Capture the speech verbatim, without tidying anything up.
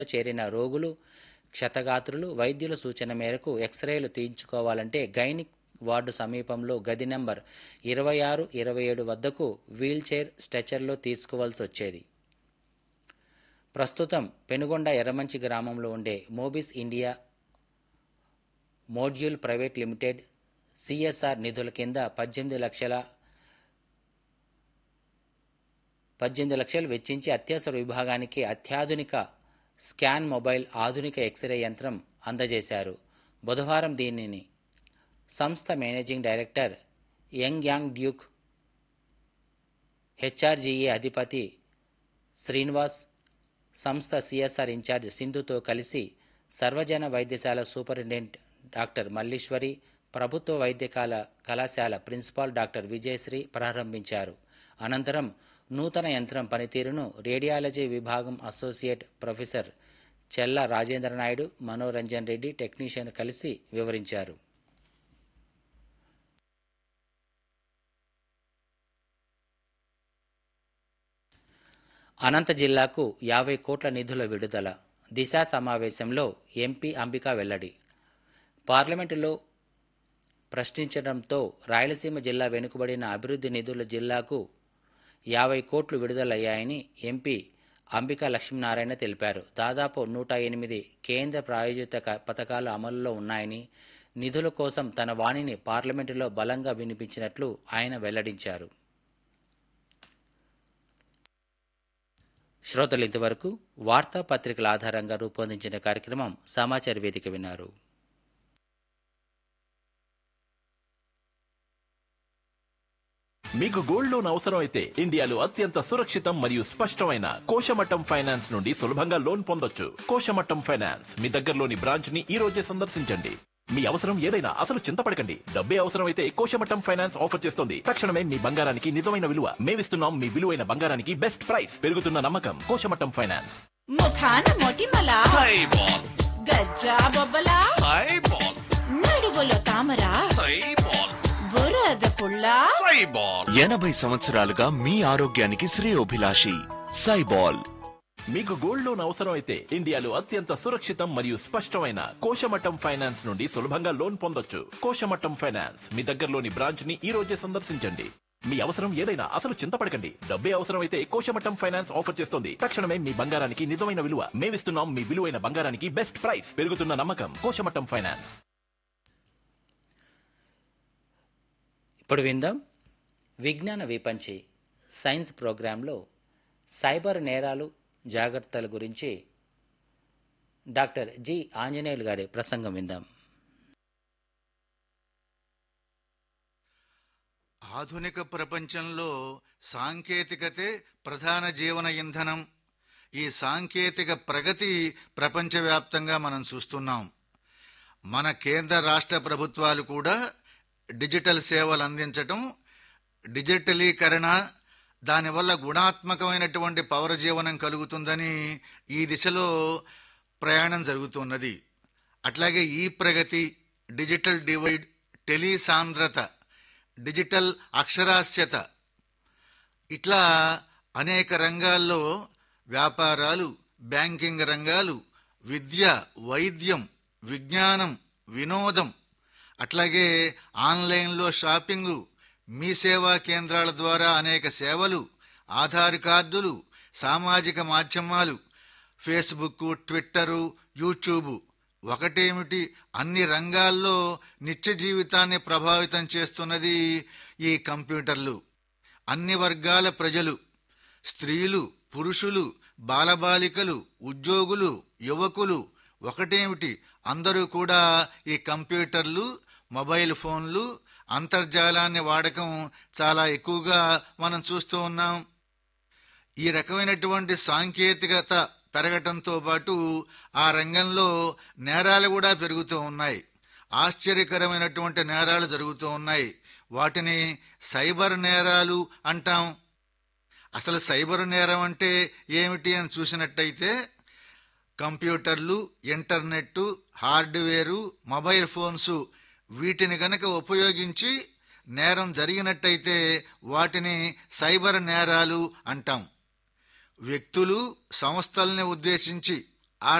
చేరిన రోగులు, క్షతగాత్రులు వైద్యుల సూచన మేరకు ఎక్స్రేలు తీయించుకోవాలంటే గైనిక్ వార్డు సమీపంలో గది నంబర్ ఇరవై ఆరు ఇరవై ఏడు వద్దకు వీల్చైర్ స్ట్రెచర్లో తీసుకువలసి వచ్చేది. ప్రస్తుతం పెనుగొండ ఎర్రమంచి గ్రామంలో ఉండే మోబిస్ India module private limited CSR నిధుల కింద పద్దెనిమిది లక్షల పద్దెనిమిది లక్షలు వెచ్చించి అత్యవసర విభాగానికి అత్యాధునిక స్కాన్ మొబైల్ ఆధునిక ఎక్స్రే యంత్రం అందజేశారు. బుధవారం దీనిని సంస్థ managing director young young Duke, హెచ్ఆర్జీఏ అధిపతి శ్రీనివాస్, సంస్థ సిఎస్ఆర్ ఇన్ఛార్జ్ సింధుతో కలిసి సర్వజన వైద్యశాల సూపరింటెండెంట్ డాక్టర్ మల్లీశ్వరి, ప్రభుత్వ వైద్య కళాశాల ప్రిన్సిపాల్ డాక్టర్ విజయశ్రీ ప్రారంభించారు. అనంతరం నూతన యంత్రం పనితీరును రేడియాలజీ విభాగం అసోసియేట్ ప్రొఫెసర్ చెల్ల రాజేంద్రనాయుడు, మనోరంజన్ రెడ్డి టెక్నీషియన్ కలిసి వివరించారు. అనంత జిల్లాకు యాభై కోట్ల నిధుల విడుదల. దిశ సమావేశంలో ఎంపీ అంబికా వెల్లడి. పార్లమెంటులో ప్రశ్నించడంతో రాయలసీమ జిల్లా వెనుకబడిన అభివృద్ధి నిధుల జిల్లాకు యాభై కోట్లు విడుదలయ్యాయని ఎంపీ అంబికా లక్ష్మీనారాయణ తెలిపారు. దాదాపు నూట ఎనిమిది కేంద్ర ప్రాయోజిత పథకాలు అమలులో ఉన్నాయని, నిధుల కోసం తన వాణిని పార్లమెంటులో బలంగా వినిపించినట్లు ఆయన వెల్లడించారు. శ్రోతలు ఇంతవరకు వార్తాపత్రికల ఆధారంగా రూపొందించిన కార్యక్రమం సమాచార వేదిక విన్నారు. మీకు గోల్డ్ లోన్ అవసరం అయితే ఇండియాలో అత్యంత సురక్షితం మరియు స్పష్టమైన కోశమట్టం ఫైనాన్స్ నుండి సులభంగా లోన్ పొందొచ్చు. కోశమట్టం ఫైనాన్స్ మీ దగ్గరలోని బ్రాంచ్ ని ఈ రోజే సందర్శించండి. మీ అవసరం ఏదైనా అసలు చింతపడకండి. డబ్బే అవసరం అయితే కోశమట్టం ఫైనాన్స్ ఆఫర్ చేస్తుంది. తక్షణమే మీ బంగారానికి నిజమైన విలువ. మేమిస్తున్నాం మీ విలువైన బంగారానికి బెస్ట్ ప్రైస్. పెరుగుతున్న నమ్మకం కోశమట్టం ఫైనాన్స్. ముఖాన మొటిమల సైబాల్, గజ్జా బొబ్బల సైబాల్, నడువులో తామర సైబాల్, బురద పుల్ల సైబాల్. ఎనభై సంవత్సరాలుగా మీ ఆరోగ్యానికి శ్రేయోభిలాషి సైబాల్. మీకు గోల్డ్ లోన్ అవసరం అయితే ఇండియాలో అత్యంత సురక్షితం మరియు స్పష్టమైన కోశమట్టం ఫైనాన్స్ నుండి సులభంగా లోన్ పొందొచ్చు. కోశమట్టం ఫైనాన్స్ మీ దగ్గరలోని బ్రాంచ్ ని ఈ రోజే సందర్శించండి. మీ అవసరం ఏదైనా అసలు చింతపడకండి. డబ్బే అవసరం అయితే కోశమట్టం ఫైనాన్స్ ఆఫర్ చేస్తుంది. తక్షణమే మీ బంగారానికి నిజమైన విలువ. మేమిస్తున్నాం మీ విలువైన బంగారానికి బెస్ట్ ప్రైస్. పెరుగుతున్న నమ్మకం కోశమట్టం ఫైనాన్స్. ఇప్పుడు విందాం విజ్ఞాన విపంచి సైన్స్ ప్రోగ్రాంలో సైబర్ నేరాలు జాగ్రత్తల గురించి డాక్టర్ జి ఆంజనేయులు గారి ప్రసంగం విందాం. ఆధునిక ప్రపంచంలో సాంకేతికతే ప్రధాన జీవన ఇంధనం. ఈ సాంకేతిక ప్రగతి ప్రపంచవ్యాప్తంగా మనం చూస్తున్నాం. మన కేంద్ర రాష్ట్ర ప్రభుత్వాలు కూడా డిజిటల్ సేవలు అందించటం, డిజిటలీకరణ, దానివల్ల గుణాత్మకమైనటువంటి పౌర జీవనం కలుగుతుందని ఈ దిశలో ప్రయాణం జరుగుతున్నది. అట్లాగే ఈ ప్రగతి, డిజిటల్ డివైడ్, టెలి సాంద్రత, డిజిటల్ అక్షరాస్యత, ఇట్లా అనేక రంగాల్లో వ్యాపారాలు, బ్యాంకింగ్ రంగాలు, విద్య, వైద్యం, విజ్ఞానం, వినోదం, అట్లాగే ఆన్లైన్లో షాపింగు, మీ సేవా కేంద్రాల ద్వారా అనేక సేవలు, ఆధార్ కార్డులు, సామాజిక మాధ్యమాలు, ఫేస్బుక్, ట్విట్టరు, యూట్యూబ్, ఒకటేమిటి అన్ని రంగాల్లో నిత్య జీవితాన్ని ప్రభావితం చేస్తున్నది ఈ కంప్యూటర్లు. అన్ని వర్గాల ప్రజలు, స్త్రీలు, పురుషులు, బాలబాలికలు, ఉద్యోగులు, యువకులు, ఒకటేమిటి అందరూ కూడా ఈ కంప్యూటర్లు, మొబైల్ ఫోన్లు, అంతర్జాలాన్ని వాడకం చాలా ఎక్కువగా మనం చూస్తూ ఉన్నాం. ఈ రకమైనటువంటి సాంకేతికత పెరగటంతో పాటు ఆ రంగంలో నేరాలు కూడా పెరుగుతూ ఉన్నాయి. ఆశ్చర్యకరమైనటువంటి నేరాలు జరుగుతూ ఉన్నాయి. వాటిని సైబర్ నేరాలు అంటాం. అసలు సైబర్ నేరం అంటే ఏమిటి అని చూసినట్టయితే కంప్యూటర్లు, ఇంటర్నెట్, హార్డ్వేరు, మొబైల్ ఫోన్స్ వీటిని గనక ఉపయోగించి నేరం జరిగినట్టయితే వాటిని సైబర్ నేరాలు అంటాం. వ్యక్తులు, సంస్థల్ని ఉద్దేశించి